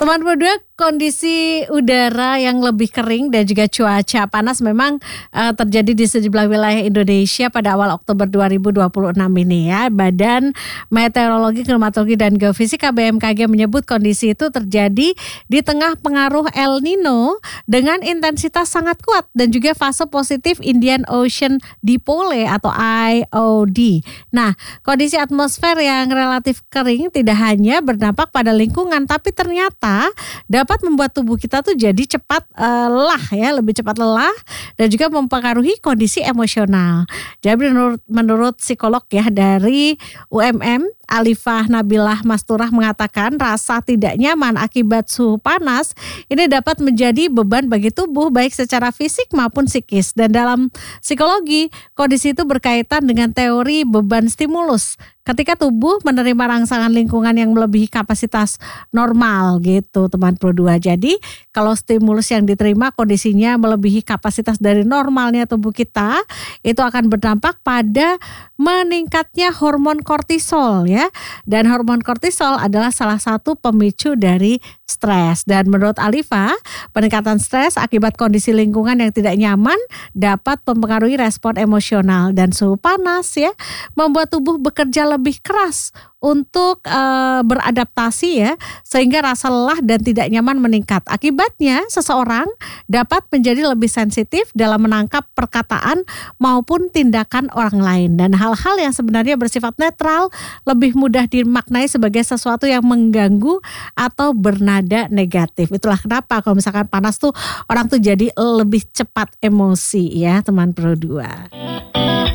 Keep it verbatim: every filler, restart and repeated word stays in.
Teman berdua, kondisi udara yang lebih kering dan juga cuaca panas memang uh, terjadi di sejumlah wilayah Indonesia pada awal Oktober dua ribu dua puluh enam ini ya. Badan Meteorologi, Klimatologi dan Geofisika B M K G menyebut kondisi itu terjadi di tengah pengaruh El Nino dengan intensitas sangat kuat dan juga fase positif Indian Ocean Dipole atau I O D. Nah, kondisi atmosfer yang relatif kering tidak hanya berdampak pada lingkungan tapi ternyata dapat membuat tubuh kita tuh jadi cepat uh, lelah ya, lebih cepat lelah dan juga mempengaruhi kondisi emosional. Jadi menurut, menurut psikolog ya dari U M M, Alifah Nabilah Masturah mengatakan rasa tidak nyaman akibat suhu panas ini dapat menjadi beban bagi tubuh baik secara fisik maupun psikis. Dan dalam psikologi, kondisi itu berkaitan dengan teori beban stimulus. Ketika tubuh menerima rangsangan lingkungan yang melebihi kapasitas normal gitu teman Pro dua. Jadi kalau stimulus yang diterima kondisinya melebihi kapasitas dari normalnya tubuh kita, itu akan berdampak pada meningkatnya hormon kortisol ya. Dan hormon kortisol adalah salah satu pemicu dari stres. Dan menurut Alifah, peningkatan stres akibat kondisi lingkungan yang tidak nyaman dapat mempengaruhi respon emosional dan suhu panas ya, membuat tubuh bekerja lebih keras untuk uh, beradaptasi ya, sehingga rasa lelah dan tidak nyaman meningkat. Akibatnya seseorang dapat menjadi lebih sensitif dalam menangkap perkataan maupun tindakan orang lain, dan hal-hal yang sebenarnya bersifat netral lebih mudah dimaknai sebagai sesuatu yang mengganggu atau bernada negatif. Itulah kenapa kalau misalkan panas tuh orang tuh jadi lebih cepat emosi ya teman Pro dua.